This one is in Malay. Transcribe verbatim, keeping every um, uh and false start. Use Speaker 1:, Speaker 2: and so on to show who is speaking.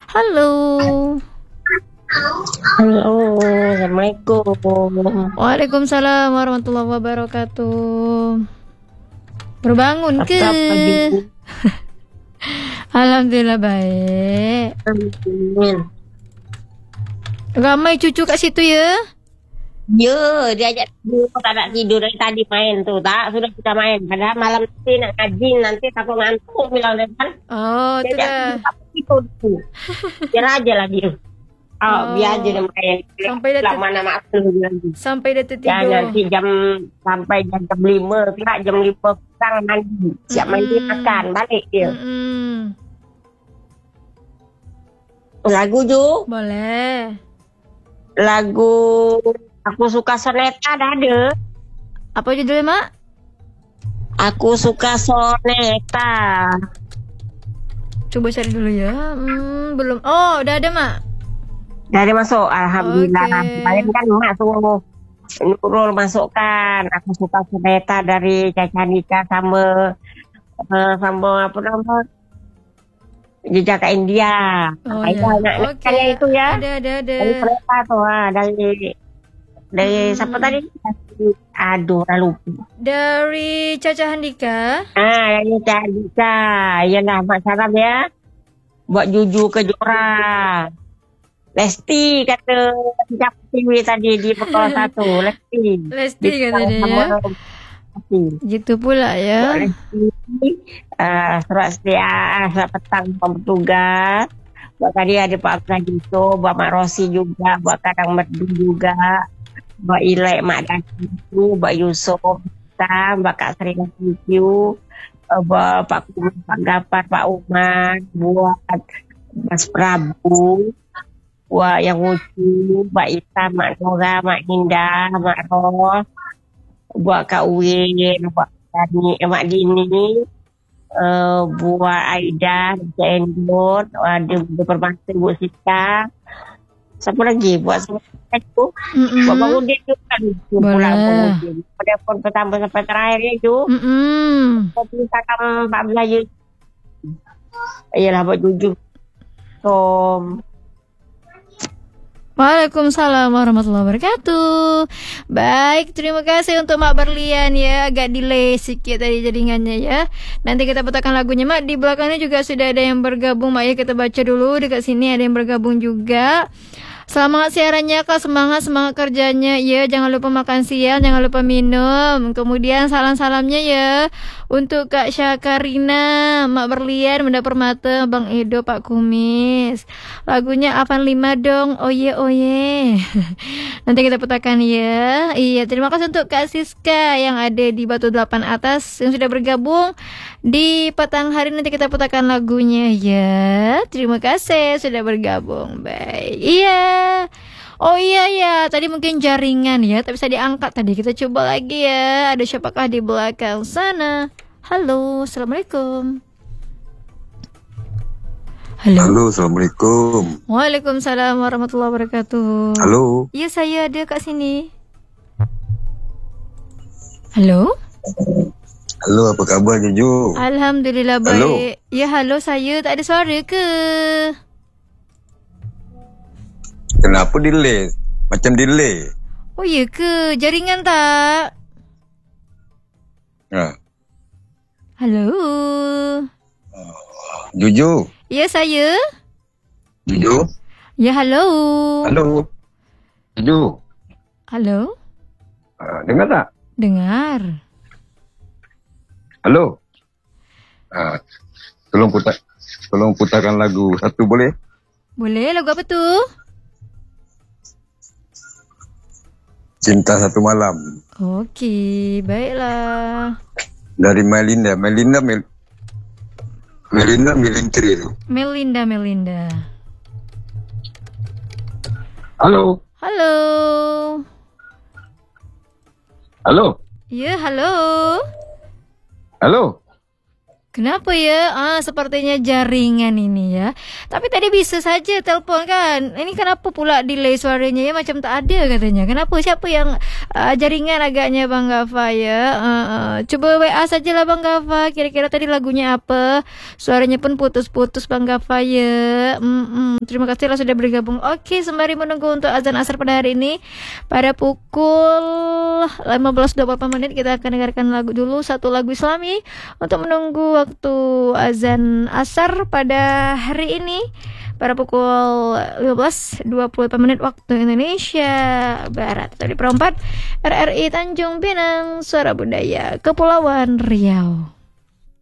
Speaker 1: Halo.
Speaker 2: Halo, Assalamualaikum.
Speaker 1: Waalaikumsalam warahmatullahi wabarakatuh. Berbangun ke? Alhamdulillah baik.
Speaker 2: Amin.
Speaker 1: Ramai cucu kat situ ya?
Speaker 2: Ya, dia ajak tidur, tak nak tidur dari tadi main tu, tak? Sudah kita main. Padahal malam nanti nak ngaji, nanti takut ngantuk bilang dia kan.
Speaker 1: Oh, tu dah.
Speaker 2: Tidur tu. Biar aja lah dia. Oh,
Speaker 1: Oh.
Speaker 2: biar aja dia main.
Speaker 1: Sampai dah ter-
Speaker 2: Lama nak makan nanti.
Speaker 1: Sampai dah
Speaker 2: Ya,
Speaker 1: tertidur.
Speaker 2: nanti jam sampai jam jam lima, pihak jam lima petang mandi. Siap mandi
Speaker 1: Mm-mm.
Speaker 2: makan, balik dia.
Speaker 1: Mm-mm.
Speaker 2: Lagu tu,
Speaker 1: Boleh.
Speaker 2: lagu Aku Suka Soneta dah ada.
Speaker 1: Apa judulnya, Mak?
Speaker 2: Aku Suka Soneta.
Speaker 1: Coba cari dulu ya. Hmm, belum. Oh, udah ada, Mak.
Speaker 2: Dah ada masuk, Alhamdulillah.
Speaker 1: Okey.
Speaker 2: Kemarin kan Mak suruh Nurul masukkan Aku Suka Soneta dari Caca Nika sama uh, sama apa nama Jejaka India.
Speaker 1: Oh,
Speaker 2: Apa itu
Speaker 1: ya.
Speaker 2: anak
Speaker 1: Okey.
Speaker 2: naknya itu ya.
Speaker 1: Ada, ada, ada.
Speaker 2: Dari kereta tuh, ha, dari dari
Speaker 1: Hmm.
Speaker 2: siapa tadi? Dari- Aduh, dah lupa.
Speaker 1: Dari Caca Handika.
Speaker 2: Ah, dari Caca Nika. Yalah, Mak Saram ya. Buat Juju Kejora. Lesti kata siapa T V tadi di Pekor satu. Lesti.
Speaker 1: Lesti kata dia
Speaker 2: Sama
Speaker 1: ya.
Speaker 2: Lesti.
Speaker 1: Gitu pula
Speaker 2: Buat
Speaker 1: ya.
Speaker 2: Lesti. Uh, surat sedia, surat petang petugas. Buat tadi ada Pak Abdullah Yusof, buat Mak Rosi juga, buat Kadang Merdu juga, buat Ilek Mak Daki itu, buat Yusof, kita, buat Kak Serina Kikiu, uh, buat Pak Kumis, Pak Gapar, Pak Umar, buat Mas Prabu, buat yang lucu, buat Ita, Mak Nora, Mak Indah, Mak Ros, buat Kak Win, buat Dani, eh, Mak Dini, uh, buat Aida, Buat Endor, ada Buat Permasa, Buat Sita. Siapa lagi? Buat siapa tu?
Speaker 1: Mm-mm.
Speaker 2: Buat Bang Udin tu kan. Tu
Speaker 1: Boleh.
Speaker 2: pula Bang Udin. Pada pun pertama sampai terakhir dia tu.
Speaker 1: Mm-mm.
Speaker 2: Tapi takkan Pak Melayu. Yalah buat Juju. Tom.
Speaker 1: Waalaikumsalam warahmatullahi wabarakatuh. Baik, terima kasih untuk Mak Berlian ya. Agak delay sikit tadi jaringannya ya. Nanti kita putarkan lagunya, Mak. Di belakangnya juga sudah ada yang bergabung, Mak ya. Kita baca dulu. Dekat sini ada yang bergabung juga. Semangat siarannya Kak, semangat semangat kerjanya ya. Jangan lupa makan siang, jangan lupa minum. Kemudian salam-salamnya ya untuk Kak Syakarina, Mak Berlian, Bunda Permata, Bang Edo, Pak Kumis. Lagunya Avan lima dong. Oye oye. Nanti kita putarkan ya. Iya, terima kasih untuk Kak Siska yang ada di Batu Delapan Atas yang sudah bergabung di petang hari. Nanti kita putarkan lagunya ya. Terima kasih sudah bergabung. Baik. Iya. Oh iya ya, tadi mungkin jaringan ya, tak bisa diangkat tadi. Kita coba lagi ya. Ada siapakah di belakang sana? Halo, Assalamualaikum. Halo.
Speaker 3: Halo, Assalamualaikum.
Speaker 1: Waalaikumsalam warahmatullahi wabarakatuh.
Speaker 3: Halo.
Speaker 1: Ya, saya ada kat sini. Halo.
Speaker 3: Halo, apa khabar Juju?
Speaker 1: Alhamdulillah baik.
Speaker 3: Halo.
Speaker 1: Ya, halo, saya tak ada suara ke?
Speaker 3: Kenapa delay? Macam delay.
Speaker 1: Oh ya ke? Jaringan tak?
Speaker 3: Ha.
Speaker 1: Halo.
Speaker 3: Juju.
Speaker 1: Ya, saya.
Speaker 3: Juju.
Speaker 1: Ya, halo.
Speaker 3: Halo. Juju.
Speaker 1: Halo.
Speaker 3: Uh, dengar tak?
Speaker 1: Dengar.
Speaker 3: Halo. Uh, tolong putar tolong putarkan lagu satu boleh?
Speaker 1: Boleh, lagu apa tu?
Speaker 3: Cinta Satu Malam.
Speaker 1: Okey, baiklah.
Speaker 3: Dari Melinda. Melinda Mel Melinda Milintri tu.
Speaker 1: Melinda, Melinda.
Speaker 3: Halo.
Speaker 1: Halo.
Speaker 3: Halo.
Speaker 1: Ya, halo.
Speaker 3: Halo.
Speaker 1: Kenapa ya? Ah, sepertinya jaringan ini ya. Tapi tadi bisa saja telepon kan. Ini kenapa pula delay suaranya ya, macam tak ada katanya. Kenapa? Siapa yang ah, jaringan agaknya Bang Gava ya? Ah, ah. Coba W A sajalah Bang Gava. Kira-kira tadi lagunya apa? Suaranya pun putus-putus Bang Gava ya. Mm-mm. Terima kasih lah sudah bergabung. Oke, sembari menunggu untuk azan asar pada hari ini pada pukul lima belas dua puluh delapan menit kita akan dengarkan lagu dulu, satu lagu Islami untuk menunggu waktu azan asar pada hari ini pada pukul lima belas dua puluh delapan menit waktu Indonesia Barat. Tadi perempat R R I Tanjung Pinang, Suara Budaya Kepulauan Riau.